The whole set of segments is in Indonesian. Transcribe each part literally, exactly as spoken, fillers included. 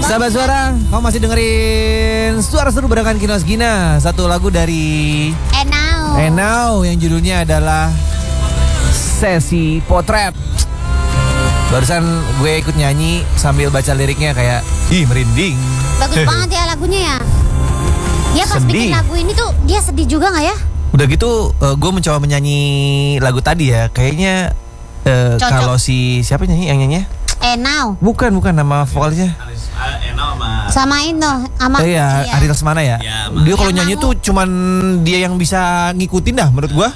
Sahabat Suara, kamu masih dengerin Suara Seru barengan Kinos Gina. Satu lagu dari Enau Enau yang judulnya adalah Sesi Potret. Barusan gue ikut nyanyi sambil baca liriknya kayak ih merinding. Bagus banget ya lagunya ya. Dia pas Sedih. bikin lagu ini tuh dia sedih juga gak ya? Udah gitu uh, gue mencoba menyanyi lagu tadi ya. Kayaknya uh, Cocok. kalau si siapa nyanyi yang nyanyi? Enau Bukan, bukan nama vokalisnya. Enau sama sama itu sama Eh, iya, iya. Ariel Semana ya. Ya, Dia kalau Yang nyanyi Mangu. tuh cuman dia yang bisa ngikutin dah menurut gua.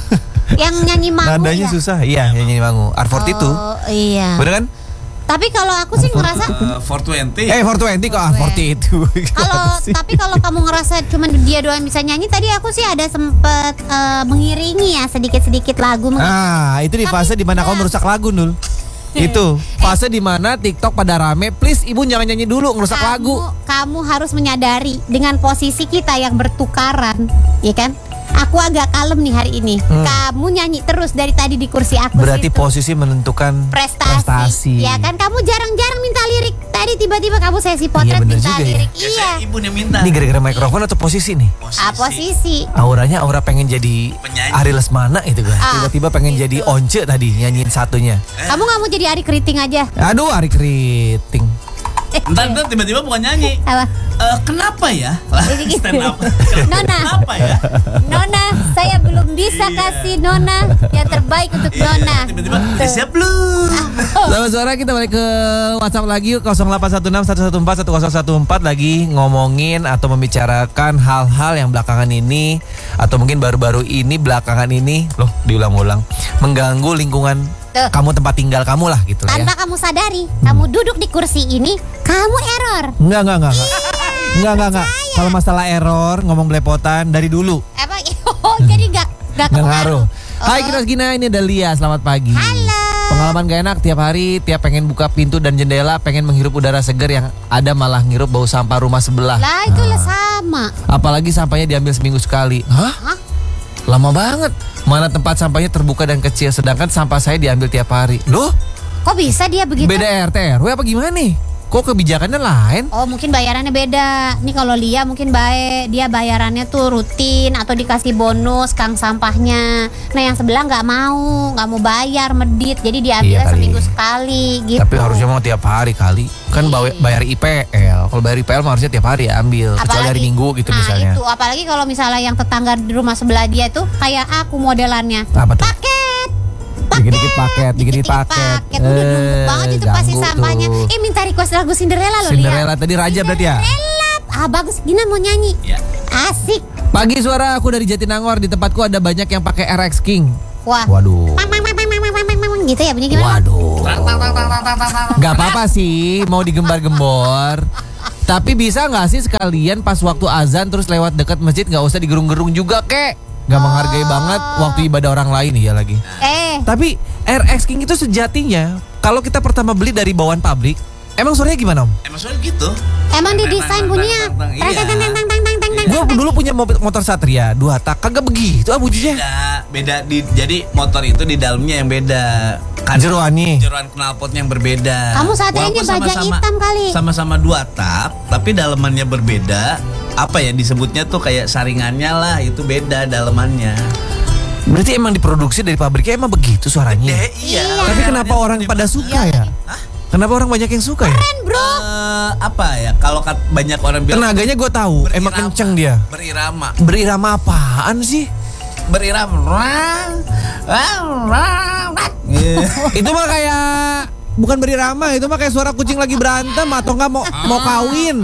Yang nyanyi Mangu Nadanya ya? susah. Iya, yang nyanyi Mangu. R empat puluh dua. Oh iya. Bener kan? Tapi kalau aku sih ngerasa empat dua puluh. Eh, empat dua puluh kok R empat puluh dua. kalau tapi kalau kamu ngerasa cuman dia doang bisa nyanyi, tadi aku sih ada sempet eh, mengiringi ya sedikit-sedikit lagu. Ah, itu di fase Tapi dimana enggak. kamu merusak lagu, Nul. Itu fase dimana TikTok pada rame. Please ibu jangan nyanyi dulu ngerusak kamu, lagu. kamu harus menyadari dengan posisi kita yang bertukaran, ya kan? Aku agak kalem nih hari ini. Hmm. Kamu nyanyi terus dari tadi di kursi aku. Berarti situ. posisi menentukan prestasi. prestasi. Ya kan, kamu jarang-jarang minta lirik. Tadi tiba-tiba kamu sesi potret Iya, bener minta juga ya. lirik. Biasanya Iya. ibu yang minta. Ini gara-gara mikrofon atau posisi nih? Ah, posisi. Auranya aura pengen jadi Penyanyi. Ari Lesmana itu kan. Ah, Tiba-tiba pengen gitu. jadi Once tadi nyanyiin satunya. Kamu nggak mau jadi Ari Keriting aja? Aduh, Ari Keriting. Entar entar tiba-tiba bukan nyanyi. Apa? Eh, kenapa ya? Lah, Jadi gitu. stand up. Nona. Kenapa ya? Nona, saya belum bisa Iya. kasih Nona yang terbaik untuk Iya, Nona. tiba-tiba "Eh, siap belum? Selamat Suara, kita balik ke WhatsApp lagi yuk. nol delapan satu enam satu satu empat satu nol satu empat. Lagi ngomongin atau membicarakan hal-hal yang belakangan ini, atau mungkin baru-baru ini, belakangan ini loh diulang-ulang mengganggu lingkungan Tuh. kamu, tempat tinggal kamu lah gitu lah ya. Tanpa kamu sadari, kamu duduk di kursi ini, kamu error. Enggak, enggak, enggak, enggak. Enggak, enggak, enggak. Kalau masalah error, ngomong belepotan dari dulu. Apa? Oh, jadi gak gak Nggak ngaruh. kepengaruh. Hai Oh. Kinos Gina, ini ada Lia, selamat pagi. Halo. Pengalaman gak enak tiap hari, tiap pengen buka pintu dan jendela, pengen menghirup udara segar, yang ada malah ngirup bau sampah rumah sebelah. Lah itu lah sama. Apalagi sampahnya diambil seminggu sekali. Hah? Hah? Lama banget. Mana tempat sampahnya terbuka dan kecil, sedangkan sampah saya diambil tiap hari. Loh? Kok bisa dia begitu? Beda R T R W apa gimana nih? Kok kebijakannya lain? Oh, mungkin bayarannya beda. Nih kalau Lia mungkin baik, dia bayarannya tuh rutin atau dikasih bonus kang sampahnya. Nah yang sebelah nggak mau, nggak mau bayar medit, jadi diambil Iya kali. seminggu sekali gitu. Tapi harusnya mau tiap hari kali. Kan bawa- bayar I P L. Kalau bayar I P L mah harusnya tiap hari ya ambil. Kecuali hari Minggu gitu nah, misalnya. itu apalagi kalau misalnya yang tetangga di rumah sebelah dia tuh kayak aku modelannya. Apa tuh? Paket. Dikit-dikit paket, dikit-dikit paket. Udah numpuk Eh, banget itu pasti ganggu sampahnya. tuh. Eh minta request lagu Cinderella loh, Lia. Cinderella tadi raja berarti ya? Cinderella. Ah bagus, Gina mau nyanyi. Ya. Asik. Pagi Suara, aku dari Jatinangor. Di tempatku ada banyak yang pakai R X King. Wah. Waduh. Mang, mang, mang, mang, mang, mang, mang, mang, mang, gitu ya bunyi gimana? Waduh. Tang, tang, tang, tang, tang, tang, tang. Gak apa-apa sih, mau digembar-gembor. Tapi bisa gak sih sekalian pas waktu azan terus lewat dekat masjid, gak usah digerung-gerung juga kek. Gak menghargai banget waktu ibadah orang lain ya lagi. Eh, Tapi R X King itu sejatinya, kalau kita pertama beli dari bawaan pabrik, emang suaranya gimana Om? Emang soalnya gitu. emang Tang, didesain tang, bunyinya. tang, tang, tang, Tang, tang, tang, tang, tang, tang, tang, tang. Gue dulu punya mobil- motor Satria dua tak, kagak begitu ah bunyinya. Beda, beda di, jadi motor itu di dalamnya yang beda. Kan Jeroannya. jeroan knalpotnya yang berbeda. Kamu Satrianya Walaupun baja hitam kali. Sama-sama dua tak, tapi dalamannya berbeda. Apa ya disebutnya tuh kayak saringannya lah, itu beda dalamannya. Berarti emang diproduksi dari pabriknya emang begitu suaranya. Eh, iya. Tapi kenapa orang pada suka ya? Hah? Kenapa orang banyak yang suka ya? Keren bro. Eh, apa ya? Kalau kat- banyak orang bilang Tenaganya gue tahu, emang berirama. kenceng dia. Berirama. Berirama apaan sih? Berirama. Rang, rang, rang, rang. Iya. Itu mah kayak bukan berirama, itu mah kayak suara kucing lagi berantem atau enggak mau mau kawin.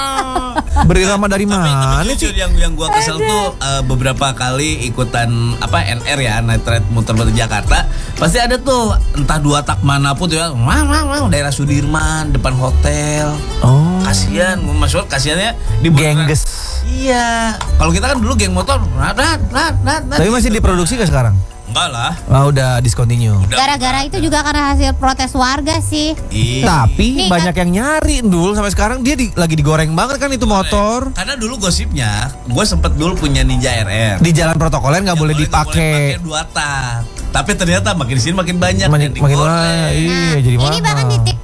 Berirama dari Tapi, mana tapi sih? jujur yang yang gua kesel tuh eh, beberapa kali ikutan apa N R ya, Night Ride muter-muter Jakarta, pasti ada tuh entah dua tak manapun tuh ya, wah, wah, wah, daerah Sudirman depan hotel. Oh, Kasihan, maksud kasihannya di gengges. Iya, kalau kita kan dulu geng motor, rat, rat, rat, rat, rat, Tapi masih gitu. diproduksi gak sekarang? Enggak lah. Ah, udah discontinue. Udah. Gara-gara itu juga karena hasil protes warga sih. Iya. Tapi Nih, banyak yang nyari dulu sampai sekarang dia di- lagi digoreng banget kan itu motor. Karena dulu gosipnya, gue sempet dulu punya Ninja R R. Di jalan protokoler nggak Yang boleh nggak dipakai. dua tak. Tapi ternyata makin sini makin banyak Makin yang makin digoreng. wah, iya Nah, jadi ini mahal. bahkan di TikTok kita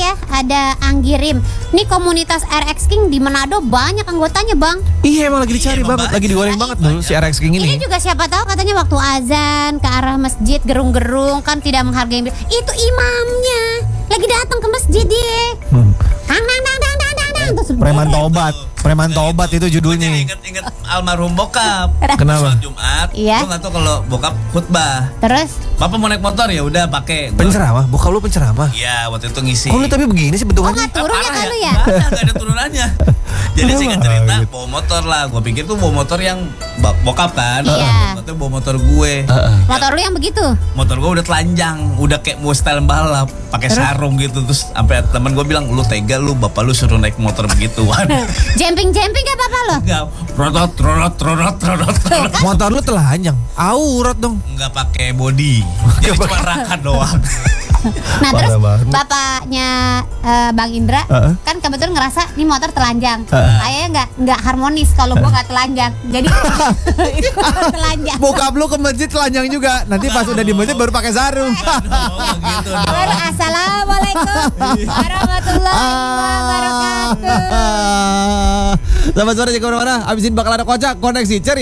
ya, ada Anggirim. Nih komunitas R X King di Manado banyak anggotanya, Bang. Iya emang lagi dicari Iya, banget, banyak. lagi digoreng banget dulu si R X King Ini ini. juga siapa tahu katanya waktu azan ke arah masjid gerung-gerung kan tidak menghargai. Itu imamnya lagi datang ke masjid dia. Hmm. Dang dang dang dang dang dang dang. Terus Preman tobat, preman tobat itu judulnya. Ingat-ingat almarhum bokap. Kenapa? Sholat Jumat. Iya. Gue nggak tahu kalau bokap khutbah. terus Bapak mau naik motor ya udah pakai. Gua- Penceramah, bokap lu penceramah. Iya waktu itu ngisi. Kok lu tapi begini sih oh bentukannya? nggak turun ya Parah kan lu ya? Nggak ada, nggak ada turunannya. Jadi singkat Kenapa? cerita Gitu. bawa motor lah. Gue pikir tuh bawa motor yang ba- bokap kan. Iya. Waktu bawa motor gue. Heeh. Motor lu yang begitu? Motor gue udah telanjang, udah kayak mau style balap, pakai sarung gitu. Terus sampai teman gue bilang, lu tega lu, bapak lu suruh naik motor begituan. Jumping-jumping gak apa-apa lo? Enggak, rodot, rodot, rodot, rodot, rodot. Motor lu telanjang, aurat dong. Enggak pakai body, jadi cuma rakat doang. Nah Parah terus banget. bapaknya eh, Bang Indra Heeh. kan kebetulan ngerasa ini motor telanjang. Heeh. Kayaknya nggak nggak harmonis kalau gua nggak telanjang. Jadi itu telanjang. Bokap lu ke masjid telanjang juga. Nanti pas udah di masjid baru pakai sarung. Dong, gitu dong. Baru assalamualaikum warahmatullahi wabarakatuh. Selamat sore, jangan kemana-mana. Abisin bakal ada kocak, koneksi ceria.